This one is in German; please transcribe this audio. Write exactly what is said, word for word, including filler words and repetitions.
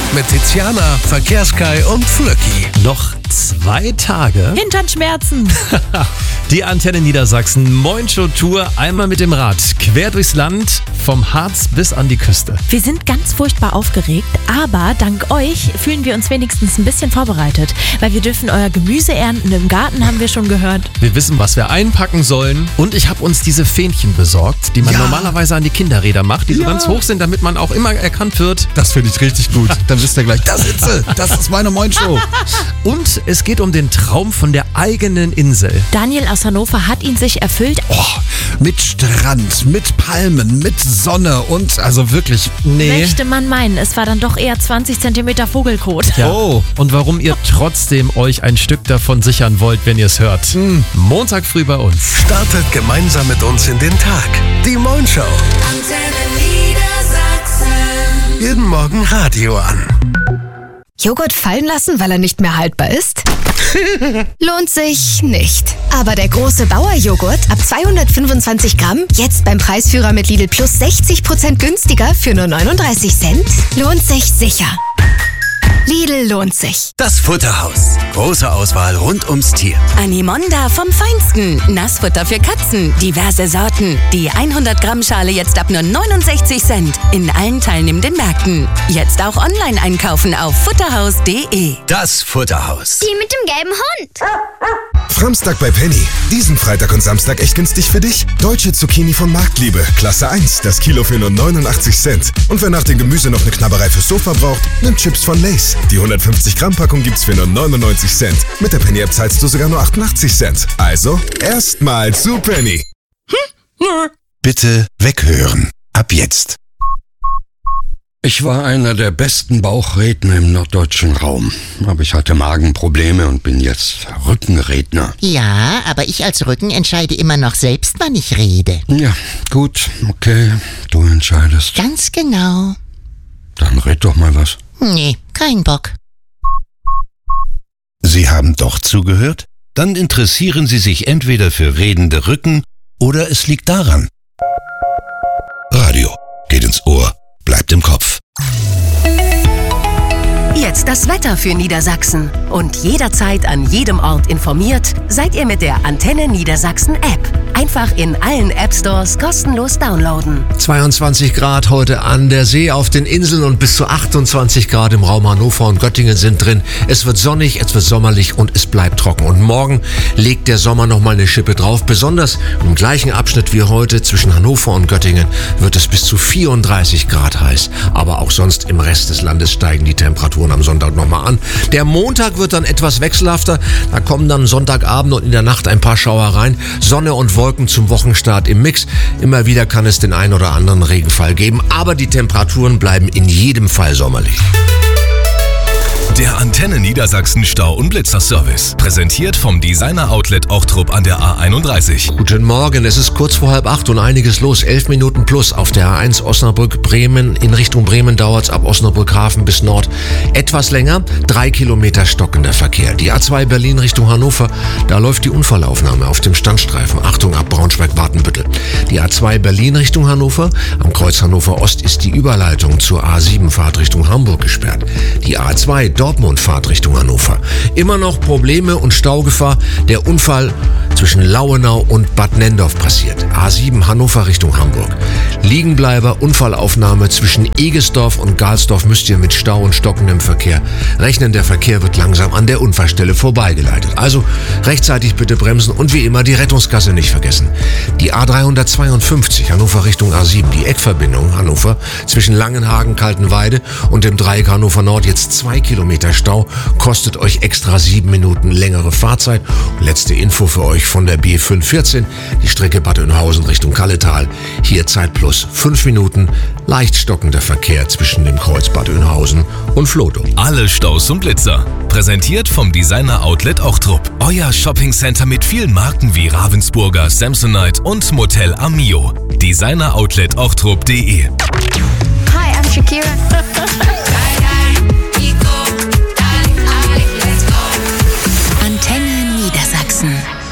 Mit Tiziana, Verkehrskai und Flöcki. Noch zwei Tage. Hinternschmerzen. Die Antenne Niedersachsen Moin-Show-Tour einmal mit dem Rad. Quer durchs Land, vom Harz bis an die Küste. Wir sind ganz furchtbar aufgeregt, aber dank euch fühlen wir uns wenigstens ein bisschen vorbereitet. Weil wir dürfen euer Gemüse ernten im Garten, haben wir schon gehört. Wir wissen, was wir einpacken sollen. Und ich habe uns diese Fähnchen besorgt, die man Ja. normalerweise an die Kinderräder macht, die so Ja. ganz hoch sind, damit man auch immer erkannt wird. Das finde ich richtig gut. Dann wisst ihr gleich, da sitze, das ist meine Moin-Show. Und es geht um den Traum von der eigenen Insel. Daniel aus Hannover hat ihn sich erfüllt. Oh, mit Strand, mit Palmen, mit Sonne und also wirklich, Nee. Möchte man meinen, es war dann doch eher zwanzig Zentimeter Vogelkot. Ja. Oh. Und warum ihr trotzdem euch ein Stück davon sichern wollt, wenn ihr es hört. Montag früh bei uns. Startet gemeinsam mit uns in den Tag. Die Moin-Show. Antenne Niedersachsen. Jeden Morgen Radio an. Joghurt fallen lassen, weil er nicht mehr haltbar ist? Lohnt sich nicht. Aber der große Bauer-Joghurt ab zweihundertfünfundzwanzig Gramm, jetzt beim Preisführer mit Lidl Plus sechzig Prozent günstiger für nur neununddreißig Cent, lohnt sich sicher. Lidl lohnt sich. Das Futterhaus. Große Auswahl rund ums Tier. Animonda vom Feinsten. Nassfutter für Katzen. Diverse Sorten. Die hundert Gramm Schale jetzt ab nur neunundsechzig Cent. In allen teilnehmenden Märkten. Jetzt auch online einkaufen auf futterhaus punkt de. Das Futterhaus. Die mit dem gelben Hund. Framstag bei Penny. Diesen Freitag und Samstag echt günstig für dich? Deutsche Zucchini von Marktliebe. Klasse eins. Das Kilo für nur neunundachtzig Cent. Und wer nach dem Gemüse noch eine Knabberei fürs Sofa braucht, nimmt Chips von Lay's. Die hundertfünfzig Gramm Packung gibt's für nur neunundneunzig Cent. Mit der Penny App zahlst du sogar nur achtundachtzig Cent. Also, erstmal zu Penny. Bitte weghören. Ab jetzt. Ich war einer der besten Bauchredner im norddeutschen Raum. Aber ich hatte Magenprobleme und bin jetzt Rückenredner. Ja, aber ich als Rücken entscheide immer noch selbst, wann ich rede. Ja, gut, okay, du entscheidest. Ganz genau. Dann red doch mal was. Nee, kein Bock. Sie haben doch zugehört? Dann interessieren Sie sich entweder für redende Rücken oder es liegt daran. Radio geht ins Ohr, bleibt im Kopf. Jetzt das Wetter für Niedersachsen. Und jederzeit an jedem Ort informiert, seid ihr mit der Antenne Niedersachsen App. Einfach in allen App Stores kostenlos downloaden. zweiundzwanzig Grad heute an der See, auf den Inseln und bis zu achtundzwanzig Grad im Raum Hannover und Göttingen sind drin. Es wird sonnig, es wird sommerlich und es bleibt trocken. Und morgen legt der Sommer nochmal eine Schippe drauf. Besonders im gleichen Abschnitt wie heute zwischen Hannover und Göttingen wird es bis zu vierunddreißig Grad heiß. Aber auch sonst im Rest des Landes steigen die Temperaturen am Sonntag nochmal an. Der Montag wird dann etwas wechselhafter. Da kommen dann Sonntagabend und in der Nacht ein paar Schauereien. Sonne und Wolken zum Wochenstart im Mix. Immer wieder kann es den ein oder anderen Regenfall geben, aber die Temperaturen bleiben in jedem Fall sommerlich. Der Antenne Niedersachsen Stau- und Blitzerservice. Präsentiert vom Designer-Outlet Ochtrup an der A einunddreißig. Guten Morgen, es ist kurz vor halb acht und einiges los. Elf Minuten plus auf der A eins Osnabrück-Bremen. In Richtung Bremen dauert's ab Osnabrück-Hafen bis Nord etwas länger. Drei Kilometer stockender Verkehr. Die A zwei Berlin Richtung Hannover, da läuft die Unfallaufnahme auf dem Standstreifen. Achtung ab Braunschweig-Wartenbüttel. Die A zwei Berlin Richtung Hannover. Am Kreuz Hannover Ost ist die Überleitung zur A sieben Fahrt Richtung Hamburg gesperrt. Die A zwei Dortmund Fahrt Richtung Hannover. Immer noch Probleme und Staugefahr. Der Unfall zwischen Lauenau und Bad Nendorf passiert. A sieben Hannover Richtung Hamburg. Liegenbleiber, Unfallaufnahme zwischen Egesdorf und Galsdorf müsst ihr mit Stau und stockendem Verkehr rechnen. Der Verkehr wird langsam an der Unfallstelle vorbeigeleitet. Also rechtzeitig bitte bremsen und wie immer die Rettungsgasse nicht vergessen. Die A dreihundertzweiundfünfzig Hannover Richtung A sieben, die Eckverbindung Hannover zwischen Langenhagen, Kaltenweide und dem Dreieck Hannover Nord jetzt zwei Kilometer Stau, kostet euch extra sieben Minuten längere Fahrzeit. Und letzte Info für euch von der B fünf vierzehn, die Strecke Bad Oeynhausen Richtung Kalletal. Hier Zeit plus fünf Minuten, leicht stockender Verkehr zwischen dem Kreuz Bad Oeynhausen und Flodow. Alle Staus und Blitzer. Präsentiert vom Designer Outlet Ochtrup. Euer Shoppingcenter mit vielen Marken wie Ravensburger, Samsonite und Motel Amio. Designer Outlet Ochtrup punkt de. Hi, I'm Shakira.